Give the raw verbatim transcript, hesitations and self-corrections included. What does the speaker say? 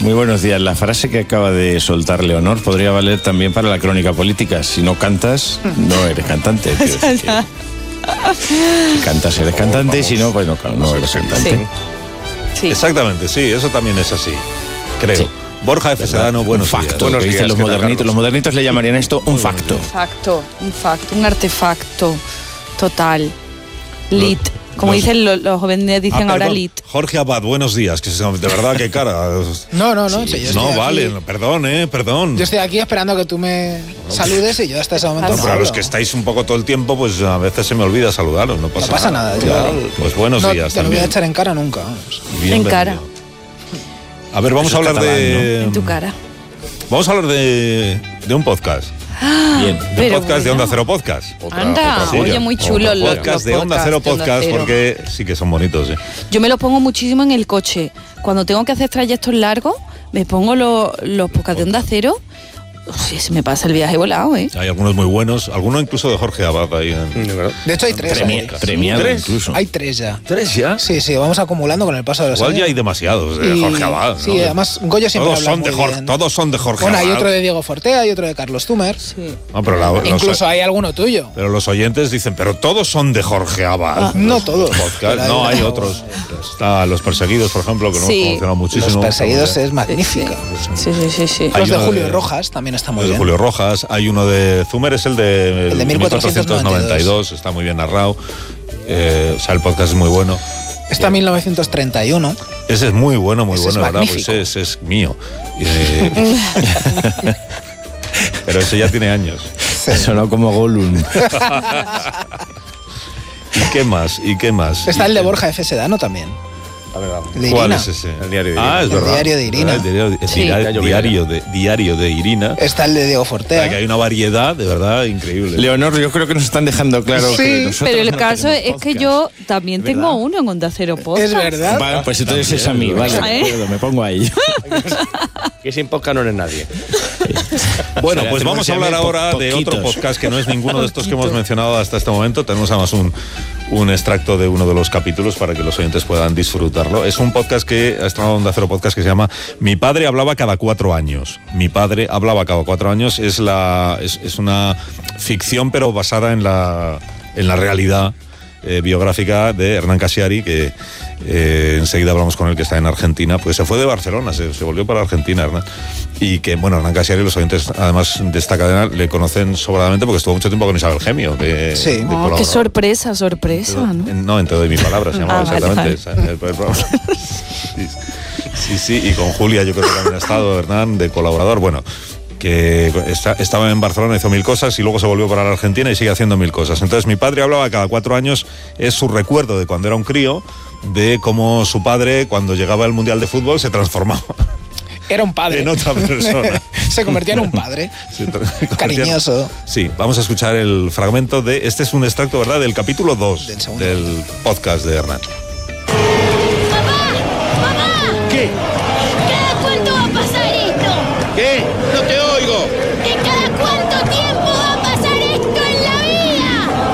Muy buenos días. La frase que acaba de soltar Leonor podría valer también para la crónica política. Si no cantas, no eres cantante. Tío, es que, si cantas, eres cantante, y si no, pues no, no eres cantante. Sí. Sí. Exactamente, sí, eso también es así, creo. Sí. Borja F. Sedano, buenos un facto, días. lo que dicen los modernitos. Los modernitos le llamarían esto un facto. Un facto, un facto, un artefacto total. Lit. Como los, dicen los, los jóvenes, dicen ah, ahora perdón, lit. Jorge Abad, buenos días. Que de verdad, qué cara. No, no, no. Sí, Sí, yo no, estoy vale, aquí, perdón, eh, perdón. Yo estoy aquí esperando que tú me saludes y yo hasta ese momento No, no pero a los hablo. que estáis un poco todo el tiempo, pues a veces se me olvida saludaros. No pasa, No pasa nada, yo- Ya, pues buenos No, días te lo voy también. a echar en cara nunca. Vamos. En cara. A ver, vamos Eso a es hablar catalán, de. En tu cara. Vamos a hablar de, de un podcast. Bien. De un Pero podcast de bueno. Onda Cero Podcast. Anda, joya. oye, muy chulo Otra los, podcast los de Onda Cero podcasts de Onda Podcast, Cero. porque sí que son bonitos. ¿eh? Yo me los pongo muchísimo en el coche. Cuando tengo que hacer trayectos largos, me pongo los, los podcasts de Onda Cero. O sea, se me pasa el viaje volado, ¿eh? Hay algunos muy buenos, algunos incluso de Jorge Abad ahí. En, De hecho hay tres. Premi- ahí. premiado ¿Tres? incluso. Hay tres ya. ¿Tres ya? Sí, sí, vamos acumulando con el paso de los Igual años. ya hay demasiados de Y- Jorge Abad. Sí, ¿no? además Goyo siempre todos habla son de muy Jorge, bien. Todos son de Jorge Bueno, hay Abad. otro de Diego Fortea y otro de Carlos Tumer. Sí. No, pero, la- los, Incluso hay alguno tuyo. pero los oyentes dicen, pero todos son de Jorge Abad. Ah, no todos. Podcast. Pero hay- No, hay no, otros. Está Los Perseguidos, por ejemplo, que lo Sí. hemos promocionado muchísimo. Los Perseguidos Está muy es magnífica. Sí, sí, sí, sí. Hay Los de uno Julio de- Rojas también está muy bien. De bien. Julio Rojas. Hay uno de Zumer, es el de, El de mil cuatrocientos noventa y dos. Está muy bien narrado. Eh, o sea, el podcast es muy bueno. Está mil novecientos treinta y uno. Ese es muy bueno, muy Ese bueno, es ¿verdad? Pues magnífico. ese, ese es mío. Eh, pero ese ya tiene años. Sonó como Gollum. ¿Y qué más? ¿Y qué más? Está ¿Y el de qué- Borja F. Sedano también. A ver, vamos. El de ¿Cuál Irina. es ese? El diario de Ah, Irina. es El verdad. diario de Irina. El diario, el Sí. diario- Diario diario de, diario de Irina. Está el de Diego O sea, que Fortea. hay una variedad, de verdad, increíble. Leonor, yo creo que nos están dejando claro Sí, que nosotros Pero el no caso tenemos es que podcast. yo también tengo ¿Verdad? uno en Onda Cero Podcast. Es verdad. Vale, pues entonces es a mí, vale, ¿Eh? de acuerdo, me pongo ahí. Que sin podcast no eres nadie. Bueno, Se le pues hace vamos a un hablar po- ahora de otro poquitos. podcast que no es ninguno de estos que hemos mencionado hasta este momento. Tenemos además un, un extracto de uno de los capítulos para que los oyentes puedan disfrutarlo. Es un podcast que ha estrenado Onda Cero Podcast que se llama Mi padre hablaba cada cuatro años. Mi padre hablaba cada cuatro años. Es, la, es, es una ficción, pero basada en la, en la realidad eh, biográfica de Hernán Casiari, que eh, enseguida hablamos con él, que está en Argentina, pues se fue de Barcelona, se, se volvió para Argentina, Hernán. Y que, bueno, Hernán Casiari, los oyentes, además de esta cadena, le conocen sobradamente porque estuvo mucho tiempo con Isabel Gemio. De, Sí. de Oh, qué colaborador. sorpresa, sorpresa, ¿no? En- No, en Te doy mi palabra, se llamaba Ah, vale, exactamente. esa, el- el programa. Sí, sí, sí, y con Julia yo creo que también ha estado, Hernán, de colaborador. Bueno, que está- estaba en Barcelona, hizo mil cosas y luego se volvió para la Argentina y sigue haciendo mil cosas. Entonces mi padre hablaba cada cuatro años, es su recuerdo de cuando era un crío, de cómo su padre, cuando llegaba al Mundial de Fútbol, se transformaba Era un padre. en otra persona. Se convertía en un padre. Se tra- convertía- Cariñoso. Sí, vamos a escuchar el fragmento de, este es un extracto, ¿verdad?, del capítulo dos Del segundo. del podcast de Hernán.